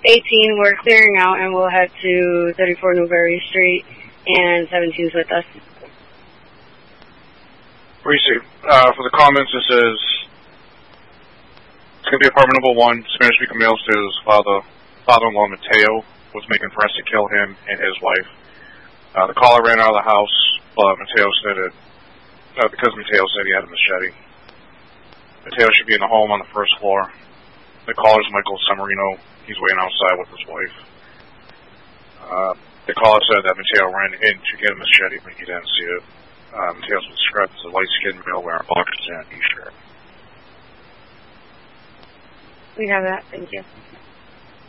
18, we're clearing out and we'll head to 34 Newberry Street, and 17's with us. Precinct. For the comments, this is, it's going to be apartment number 1, Spanish speaking male says father-in-law Mateo was making threats to kill him and his wife. The caller ran out of the house, but Mateo said it, because Mateo said he had a machete. Mateo should be in the home on the first floor. The caller's Michael Samarino. He's waiting outside with his wife. The caller said that Mateo ran in to get a machete, but he didn't see it. Mateo's described as a light-skinned male wearing boxers and a t-shirt. We have that. Thank you.